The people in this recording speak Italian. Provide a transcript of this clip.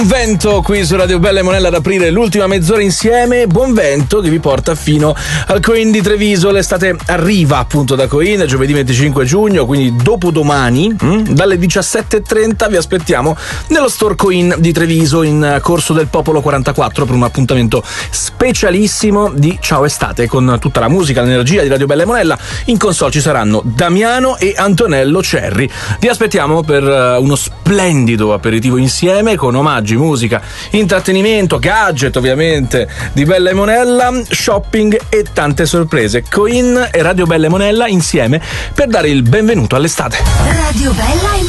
Vento qui su Radio Bella e Monella ad aprire l'ultima mezz'ora insieme. Buon vento che vi porta fino al Coin di Treviso. L'estate arriva appunto da Coin giovedì 25 giugno, quindi dopodomani dalle 17:30 vi aspettiamo nello store Coin di Treviso in Corso del Popolo 44 per un appuntamento specialissimo di Ciao Estate con tutta la musica, l'energia di Radio Bella e Monella. In console ci saranno Damiano e Antonello Cerri. Vi aspettiamo per uno splendido aperitivo insieme con omaggi, musica, intrattenimento, gadget ovviamente di Bella e Monella, shopping e tante sorprese. Coin e Radio Bella e Monella insieme per dare il benvenuto all'estate. Radio Bella e